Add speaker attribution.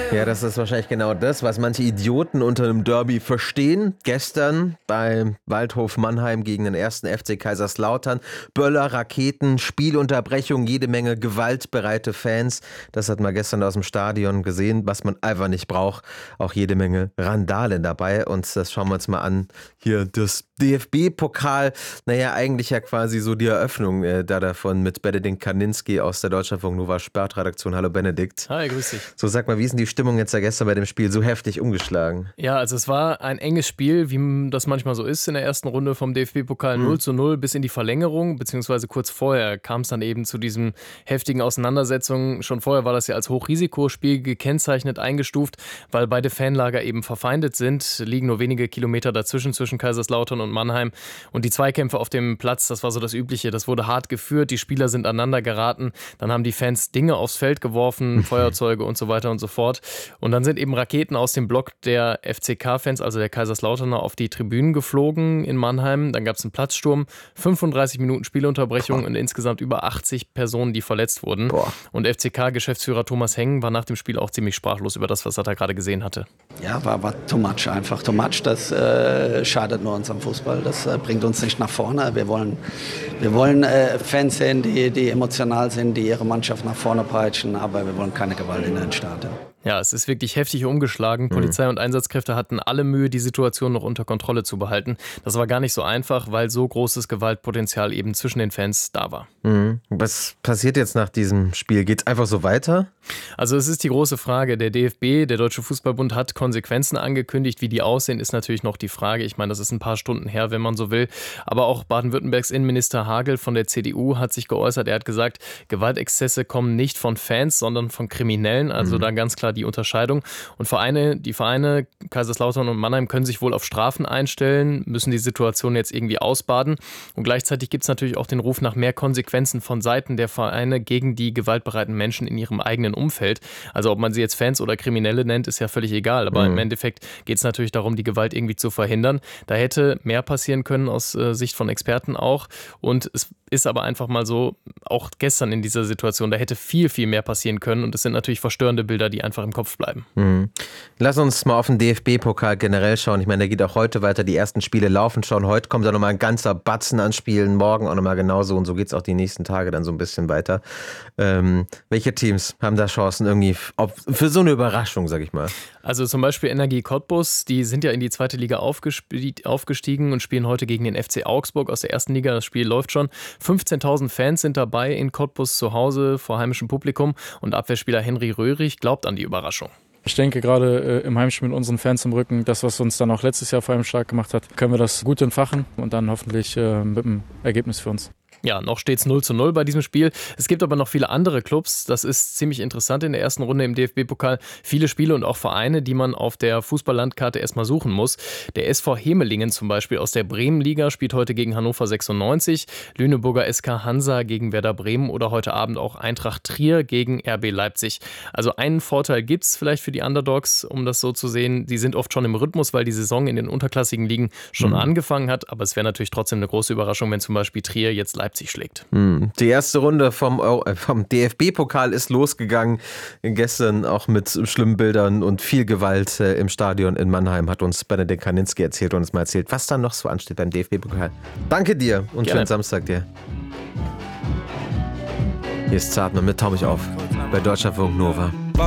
Speaker 1: Ja, das ist wahrscheinlich genau das, was manche Idioten unter einem Derby verstehen. Gestern bei Waldhof Mannheim gegen den 1. FC Kaiserslautern. Böller, Raketen, Spielunterbrechung, jede Menge gewaltbereite Fans. Das hat man gestern aus dem Stadion gesehen, was man einfach nicht braucht. Auch jede Menge Randale dabei. Und das schauen wir uns mal an. Hier das DFB-Pokal. Naja, eigentlich ja quasi so die Eröffnung davon mit Benedikt Kaninski aus der Deutschlandfunk Nova Sportredaktion. Hallo Benedikt.
Speaker 2: Hi, grüß dich.
Speaker 1: So, sag mal, wie ist denn die Stimmung jetzt da gestern bei dem Spiel so heftig umgeschlagen?
Speaker 2: Ja, also es war ein enges Spiel, wie das manchmal so ist in der ersten Runde vom DFB-Pokal 0:0 bis in die Verlängerung, beziehungsweise kurz vorher kam es dann eben zu diesen heftigen Auseinandersetzungen. Schon vorher war das ja als Hochrisikospiel gekennzeichnet, eingestuft, weil beide Fanlager eben verfeindet sind, liegen nur wenige Kilometer dazwischen, zwischen Kaiserslautern und Mannheim. Und die Zweikämpfe auf dem Platz, das war so das Übliche, das wurde hart geführt, die Spieler sind aneinander geraten, dann haben die Fans Dinge aufs Feld geworfen, Feuerzeuge und so weiter und so fort. Und dann sind eben Raketen aus dem Block der FCK-Fans, also der Kaiserslauterner, auf die Tribünen geflogen in Mannheim. Dann gab es einen Platzsturm, 35 Minuten Spielunterbrechung und insgesamt über 80 Personen, die verletzt wurden. Und FCK-Geschäftsführer Thomas Heng war nach dem Spiel auch ziemlich sprachlos über das, was er da gerade gesehen hatte.
Speaker 3: Ja, war too much, einfach too much. Das schadet nur unserem Fußball. Das bringt uns nicht nach vorne. Wir wollen Fans sehen, die emotional sind, die ihre Mannschaft nach vorne peitschen, aber wir wollen keine Gewalt in den Stadien.
Speaker 2: Ja, es ist wirklich heftig umgeschlagen. Polizei und Einsatzkräfte hatten alle Mühe, die Situation noch unter Kontrolle zu behalten. Das war gar nicht so einfach, weil so großes Gewaltpotenzial eben zwischen den Fans da war.
Speaker 1: Was passiert jetzt nach diesem Spiel? Geht es einfach so weiter?
Speaker 2: Also es ist die große Frage. Der DFB, der Deutsche Fußballbund, hat Konsequenzen angekündigt. Wie die aussehen, ist natürlich noch die Frage. Ich meine, das ist ein paar Stunden her, wenn man so will. Aber auch Baden-Württembergs Innenminister Hagel von der CDU hat sich geäußert. Er hat gesagt, Gewaltexzesse kommen nicht von Fans, sondern von Kriminellen. Also da ganz klar die Unterscheidung. Und die Vereine Kaiserslautern und Mannheim können sich wohl auf Strafen einstellen, müssen die Situation jetzt irgendwie ausbaden. Und gleichzeitig gibt es natürlich auch den Ruf nach mehr Konsequenzen von Seiten der Vereine gegen die gewaltbereiten Menschen in ihrem eigenen Umfeld. Also ob man sie jetzt Fans oder Kriminelle nennt, ist ja völlig egal. Aber im Endeffekt geht es natürlich darum, die Gewalt irgendwie zu verhindern. Da hätte mehr passieren können aus Sicht von Experten auch. Und es ist aber einfach mal so, auch gestern in dieser Situation, da hätte viel, viel mehr passieren können. Und es sind natürlich verstörende Bilder, die einfach im Kopf bleiben.
Speaker 1: Lass uns mal auf den DFB-Pokal generell schauen. Ich meine, der geht auch heute weiter. Die ersten Spiele laufen schon. Heute kommt da nochmal ein ganzer Batzen an Spielen. Morgen auch nochmal genauso. Und so geht es auch die nächsten Tage dann so ein bisschen weiter. Welche Teams haben da Chancen irgendwie für so eine Überraschung, sag ich mal?
Speaker 2: Also zum Beispiel Energie Cottbus, die sind ja in die zweite Liga aufgestiegen und spielen heute gegen den FC Augsburg aus der ersten Liga. Das Spiel läuft schon. 15.000 Fans sind dabei in Cottbus zu Hause vor heimischem Publikum und Abwehrspieler Henry Röhrig glaubt an die Überraschung.
Speaker 4: Ich denke, gerade im Heimspiel mit unseren Fans im Rücken, das, was uns dann auch letztes Jahr vor allem stark gemacht hat, können wir das gut entfachen und dann hoffentlich mit einem Ergebnis für uns.
Speaker 2: Ja, noch steht es 0:0 bei diesem Spiel. Es gibt aber noch viele andere Clubs. Das ist ziemlich interessant in der ersten Runde im DFB-Pokal. Viele Spiele und auch Vereine, die man auf der Fußballlandkarte erstmal suchen muss. Der SV Hemelingen zum Beispiel aus der Bremenliga spielt heute gegen Hannover 96. Lüneburger SK Hansa gegen Werder Bremen oder heute Abend auch Eintracht Trier gegen RB Leipzig. Also einen Vorteil gibt es vielleicht für die Underdogs, um das so zu sehen. Die sind oft schon im Rhythmus, weil die Saison in den unterklassigen Ligen schon angefangen hat. Aber es wäre natürlich trotzdem eine große Überraschung, wenn zum Beispiel Trier jetzt Leipzig schlägt.
Speaker 1: Die erste Runde vom DFB-Pokal ist losgegangen. Gestern auch mit schlimmen Bildern und viel Gewalt im Stadion in Mannheim hat uns Benedikt Kaninski erzählt und uns mal erzählt, was dann noch so ansteht beim DFB-Pokal. Danke dir und
Speaker 2: Gerne.
Speaker 1: schönen Samstag dir. Hier ist Zartmann mit Tau mich auf bei Deutschlandfunk Nova.